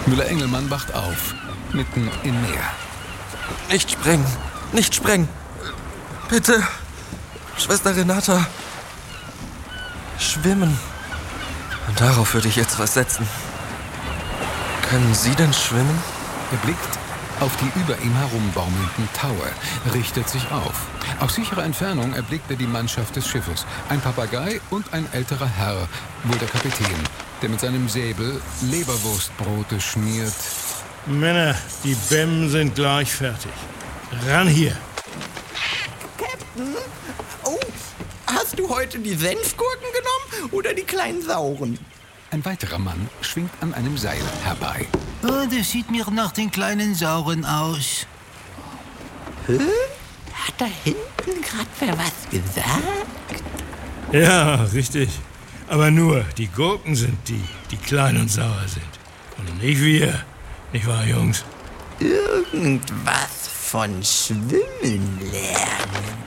Müller-Engelmann wacht auf, mitten im Meer. Nicht sprengen, nicht sprengen. Bitte, Schwester Renata. Schwimmen. Und darauf würde ich jetzt was setzen. Können Sie denn schwimmen? Er blickt auf die über ihm herumbaumelnden Taue, richtet sich auf. Aus sicherer Entfernung erblickt er die Mannschaft des Schiffes. Ein Papagei und ein älterer Herr, wohl der Kapitän, der mit seinem Säbel Leberwurstbrote schmiert. Männer, die Bämmen sind gleich fertig. Ran hier. Captain? Oh, hast du heute die Senfgurken genommen oder die kleinen Sauren? Ein weiterer Mann schwingt an einem Seil herbei. Oh, das sieht mir nach den kleinen Sauren aus. Hä? Hat da hinten gerade wer was gesagt? Ja, richtig. Aber nur, die Gurken sind die klein und sauer sind. Und nicht wir. Nicht wahr, Jungs? Irgendwas von Schwimmen lernen.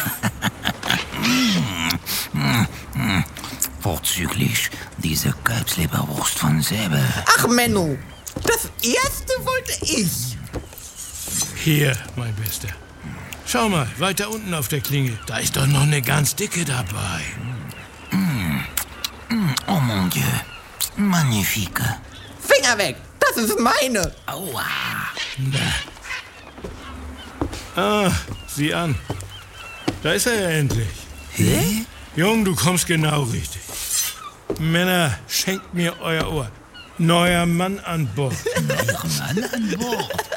Vorzüglich diese Kalbsleberwurst von Säbel. Ach, Menno, das erste wollte ich. Hier, mein Bester. Schau mal, weiter unten auf der Klinge. Da ist doch noch eine ganz dicke dabei. Oh mon Dieu, magnifique. Finger weg, das ist meine. Aua. Ah, sieh an. Da ist er ja endlich. Hä? Jung, du kommst genau richtig. Männer, schenkt mir euer Ohr. Neuer Mann an Bord. Neuer Mann an Bord.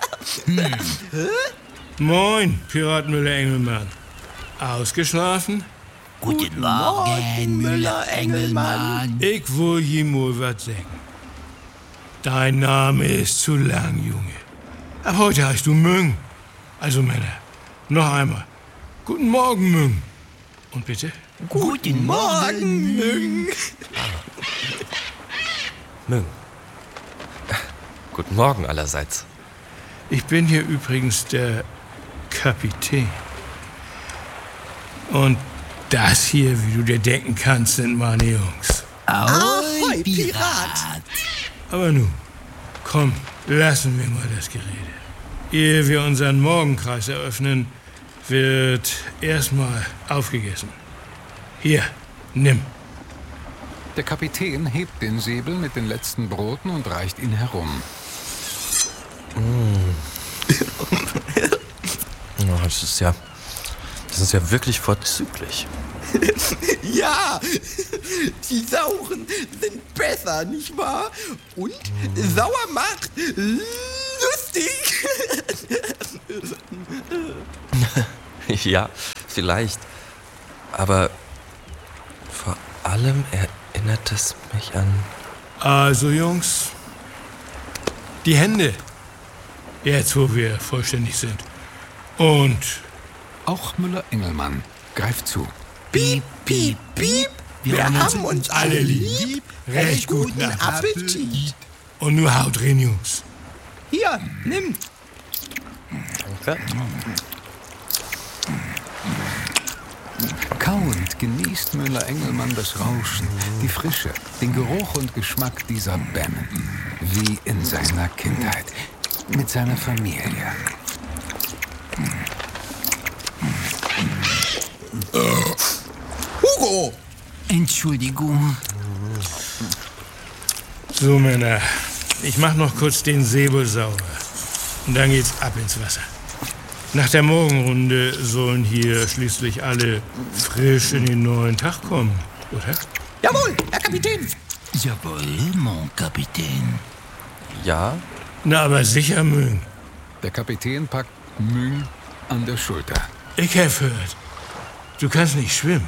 Moin, Pirat Müller-Engelmann. Ausgeschlafen? Guten Morgen, Müller-Engelmann. Ich will ihm mal was sagen. Dein Name ist zu lang, Junge. Ab heute heißt du Müng. Also Männer, noch einmal. Guten Morgen, Müng. Und bitte? Guten Morgen, Müng. Müng. Guten Morgen allerseits. Ich bin hier übrigens der Kapitän. Und das hier, wie du dir denken kannst, sind meine Jungs. Ahoi, Pirat. Aber nun, komm, lassen wir mal das Gerede. Ehe wir unseren Morgenkreis eröffnen, wird erstmal aufgegessen. Hier, nimm. Der Kapitän hebt den Säbel mit den letzten Broten und reicht ihn herum. Oh, das ist ja wirklich vorzüglich. Ja, die Sauren sind besser, nicht wahr? Und sauer macht lustig. Ja, vielleicht. Aber vor allem erinnert es mich an... Also, Jungs, die Hände. Jetzt, wo wir vollständig sind. Und Auch Müller-Engelmann greift zu. Piep, piep, piep. Wir haben uns alle lieb. Recht guten Appetit. Und nur haut rein, Jungs. Hier, nimm. Danke. Kauend genießt Müller-Engelmann das Rauschen, die Frische, den Geruch und Geschmack dieser Bämmen. Wie in seiner Kindheit. Mit seiner Familie. Hugo. Entschuldigung. So, Männer, ich mach noch kurz den Säbel sauber. Und dann geht's ab ins Wasser. Nach der Morgenrunde sollen hier schließlich alle frisch in den neuen Tag kommen, oder? Jawohl, Herr Kapitän. Jawohl, mon Kapitän. Ja, Na, aber sicher, Müng. Der Kapitän packt Müng an der Schulter. Ich hab gehört, du kannst nicht schwimmen.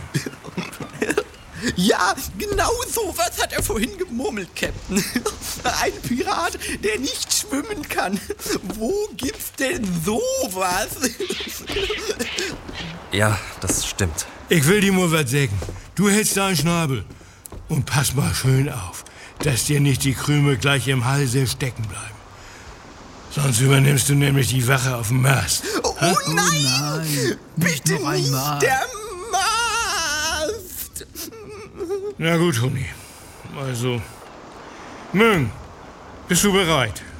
Ja, genau so was hat er vorhin gemurmelt, Captain. Ein Pirat, der nicht schwimmen kann. Wo gibt's denn sowas? ja, das stimmt. Ich will dir mal was sagen. Du hältst deinen Schnabel. Und pass mal schön auf, dass dir nicht die Krümel gleich im Halse stecken bleiben. Sonst übernimmst du nämlich die Wache auf dem Mast. Oh nein! Bitte noch einmal. nicht der Mast! Na gut, Honey. Also, Müng, bist du bereit?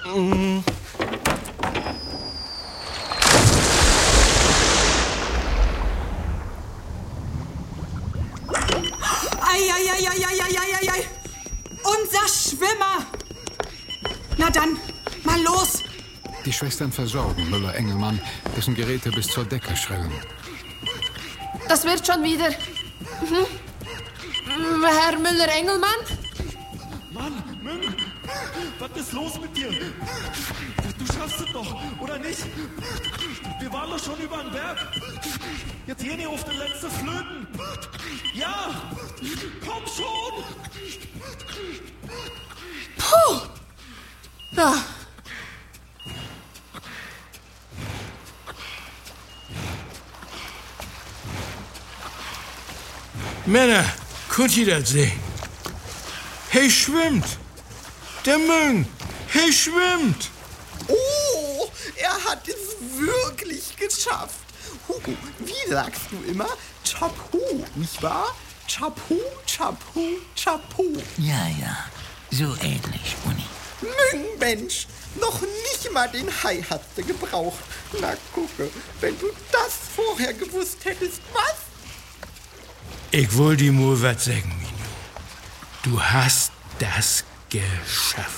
Ei. Unser Schwimmer! Na dann, mal los! Die Schwestern versorgen Müller-Engelmann, dessen Geräte bis zur Decke schrillen. Das wird schon wieder. Herr Müller-Engelmann? Mann, Müller, was ist los mit dir? Du schaffst es doch, oder nicht? Wir waren doch schon über den Berg. Jetzt gehen hier auf den letzten Flöten. Ja, komm schon! Puh! Ja. Männer, könnt ihr das sehen? Hey, schwimmt! Der Müng! Hey, schwimmt! Oh, er hat es wirklich geschafft. Hugo, wie sagst du immer? Chapeau, nicht wahr? Chapeau, Chapeau, Chapeau. Ja, so ähnlich, Uni. Mensch, noch nicht mal den Hai hast du gebraucht. Na gucke, wenn du das vorher gewusst hättest, was? Ich will dir nur was sagen, Mino. Du hast das geschafft.